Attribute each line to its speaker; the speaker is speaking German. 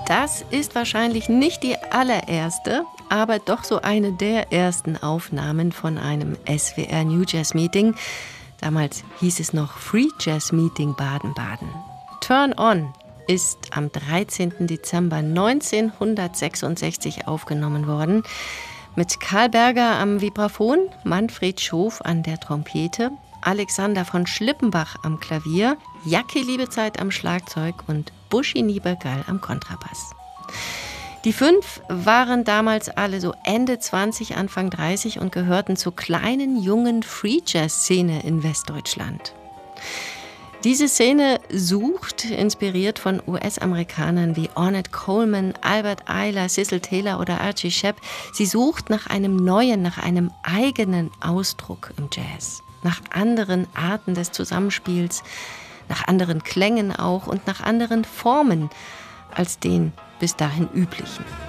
Speaker 1: Das ist wahrscheinlich nicht die allererste, aber doch so eine der ersten Aufnahmen von einem SWR New Jazz Meeting. Damals hieß es noch Free Jazz Meeting Baden-Baden. Turn On ist am 13. Dezember 1966 aufgenommen worden. Mit Karl Berger am Vibraphon, Manfred Schof an der Trompete, Alexander von Schlippenbach am Klavier, Jackie Liebezeit am Schlagzeug und Buschi Niebergall am Kontrabass. Die 5 waren damals alle so Ende 20, Anfang 30 und gehörten zur kleinen, jungen Free-Jazz-Szene in Westdeutschland. Diese Szene sucht, inspiriert von US-Amerikanern wie Ornette Coleman, Albert Ayler, Cecil Taylor oder Archie Shepp, sie sucht nach einem neuen, nach einem eigenen Ausdruck im Jazz, nach anderen Arten des Zusammenspiels, nach anderen Klängen auch und nach anderen Formen als den bis dahin üblichen.